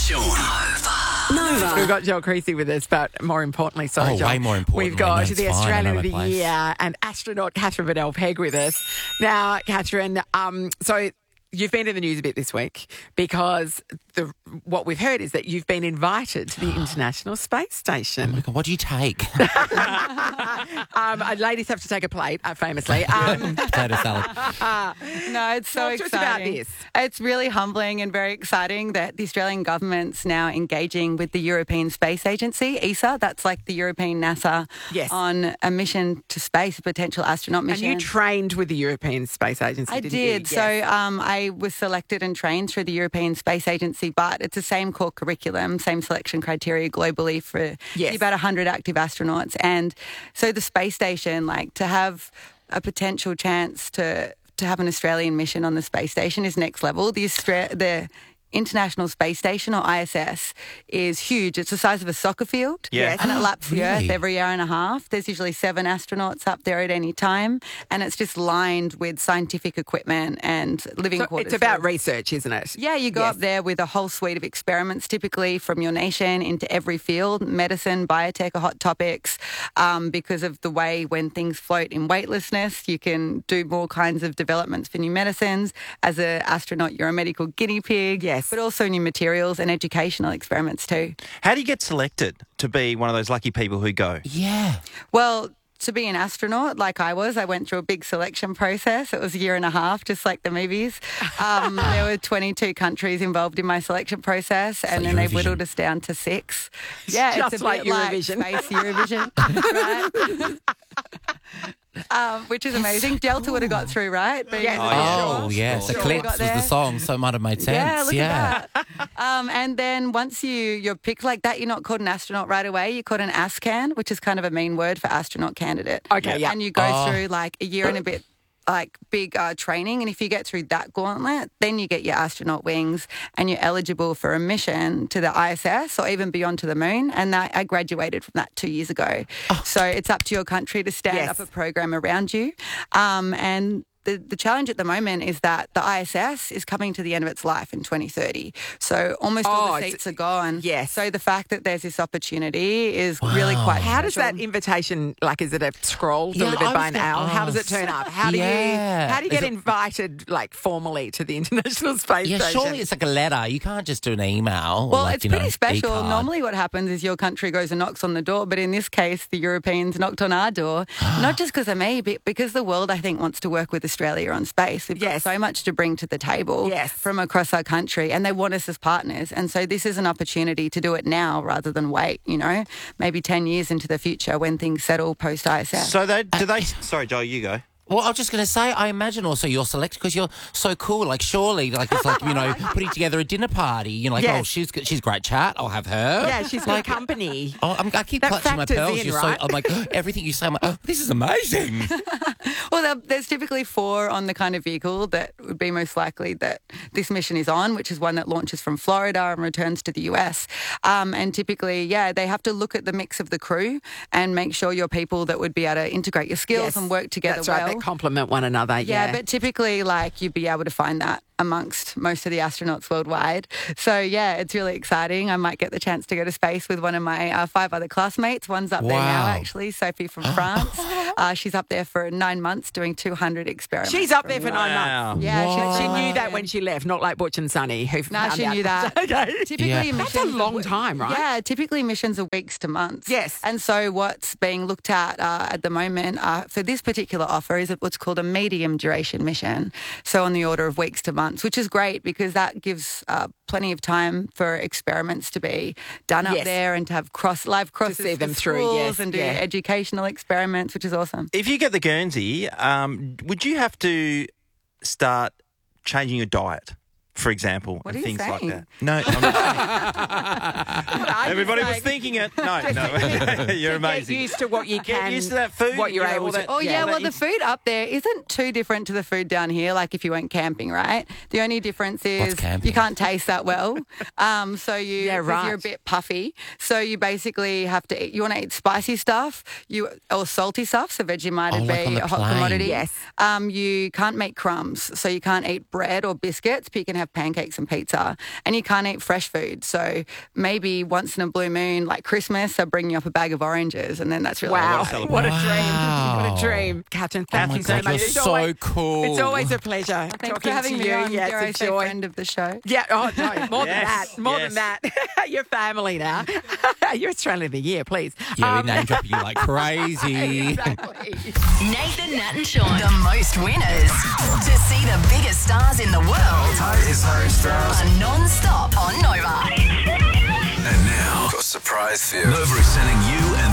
Sean. Nova. We've got Joel Creasy with us, but more importantly, Joel, way more importantly. we've got No, it's the fine. Australian I of know the my place. Year and astronaut Catherine Bedell-Pegg with us. Now, Catherine, so you've been in the news a bit this week because what we've heard is that you've been invited to the International Space Oh Station. my God, what do you take? Ladies have to take a plate, famously. Potato salad. No, it's so Talk to us about exciting. this. It's really humbling and very exciting that the Australian government's now engaging with the European Space Agency, ESA. That's like the European NASA Yes. on a mission to space, a potential astronaut And mission. you trained with the European Space Agency, I didn't did. you? So I was selected and trained through the European Space Agency, but it's the same core curriculum, same selection criteria globally for Yes. about 100 active astronauts. And so the space station, like to have a potential chance to have an Australian mission on the space station is next level. The International Space Station, or ISS, is huge. It's the size of a soccer field. Yes. And it laps the Earth Really? every hour and a half. There's usually 7 astronauts up there at any time. And it's just lined with scientific equipment and living So quarters. it's about research, isn't it? Yeah, you go Yes. up there with a whole suite of experiments, typically from your nation into every field. Medicine, biotech are hot topics because of the way when things float in weightlessness, you can do more kinds of developments for new medicines. As an astronaut, you're a medical guinea pig. Yes. But also new materials and educational experiments too. How do you get selected to be one of those lucky people who go? Yeah. Well, to be an astronaut like I went through a big selection process. It was a year and a half, just like the movies. There were 22 countries involved in my selection process, and then they Eurovision. whittled us down to 6. Yeah, Just it's a like bit Eurovision. like Space Eurovision, right? Which is amazing. Delta would have got through, right? Being Yes. in the Oh, shore. yes. Sure. Eclipse Got was the there. song, so it might have made sense. Yeah, look at that. And then once you're picked like that, you're not called an astronaut right away. You're called an ASCAN, which is kind of a mean word for astronaut candidate. Okay, yeah. And you go through like a year and a bit like big training. And if you get through that gauntlet, then you get your astronaut wings and you're eligible for a mission to the ISS or even beyond to the moon. And I graduated from that 2 years ago. So it's up to your country to stand Yes. up a program around you. And the challenge at the moment is that the ISS is coming to the end of its life in 2030. So almost all the it's- seats are gone. yes. So the fact that there's this opportunity is really quite How does that special. invitation, like, is it a scroll Yeah, delivered I by was an gonna owl? How does it ask. turn up? How do Yeah. you get Is it- invited, like, formally to the International Space Yeah, Station? surely it's like a letter. You can't just do an email. Well, or like, it's pretty special. e-card. Normally what happens is your country goes and knocks on the door, but in this case, the Europeans knocked on our door, not just because of me, but because the world, I think, wants to work with Australia on space. We've got Yes. so much to bring to the table Yes. from across our country, and they want us as partners. And so this is an opportunity to do it now rather than wait, maybe 10 years into the future when things settle post-ISS. So do they? Sorry, Joel, you go. Well, I was just going to say, I imagine also you're selected because you're so cool. Like, surely, like it's like putting together a dinner party. You're like, Yes. oh, she's great chat. I'll have her. Yeah, she's got company. Oh, I keep That clutching my factors pearls. in, You're right? I'm like, everything you say, I'm like, oh, this is amazing. Well, there's typically 4 on the kind of vehicle that would be most likely that this mission is on, which is one that launches from Florida and returns to the US. And typically, they have to look at the mix of the crew and make sure you're people that would be able to integrate your skills Yes. and work together That's well. right, that complement one another, Yeah, but typically, like, you'd be able to find that amongst most of the astronauts worldwide. So, it's really exciting. I might get the chance to go to space with one of my 5 other classmates. One's up there now, Wow. actually, Sophie from France. She's up there for 9 months doing 200 experiments. She's up there for 9 Wow. months. Yeah, Wow. She she's knew that when she left, not like Butch and Sonny, who No, found she out. knew that. Okay. Typically, Yeah. missions That's a are long time, right? Yeah, typically missions are weeks to months. Yes. And so what's being looked at the moment for this particular offer is what's called a medium duration mission. So on the order of weeks to months, which is great because that gives plenty of time for experiments to be done up Yes. there and to have live crosses see them for through, schools yes, and do yeah. educational experiments, which is awesome. If you get the Guernsey, would you have to start changing your diet, for example, What and are you things like saying? that? No, I'm not Everybody was thinking it. No, you're Get amazing. used to what you Get can. used to that food, What you're you know, able all to. that- Oh, yeah, well, that the food up there isn't too different to the food down here, like if you went camping, right? The only difference is camping? you can't taste that well. So Yeah, 'cause right. you're a bit puffy. So you basically have to eat, you want to eat spicy stuff or salty stuff, so Vegemite would like on be the a hot plane. commodity. Yes. You can't make crumbs, so you can't eat bread or biscuits, but you can have pancakes and pizza, and you can't eat fresh food. So maybe once in a blue moon, like Christmas, I'll bring you up a bag of oranges, and then that's really Wow. all right. What a dream. What a dream. Catherine, thank my you so God, much. you're It's so always, cool. It's always a pleasure Thanks talking for having to me you. on. Yeah, Dare I it's a say joy. friend of the show? Yeah, oh no, more Yes, than that. More yes. than that. You're family now. You're Australian of the Year, please. Yeah, we name dropping you like crazy. Exactly. Nathan, Nat and Sean, the most winners. To see the biggest stars in the world are non-stop on Nova. And now, got a surprise for you. Nova is sending you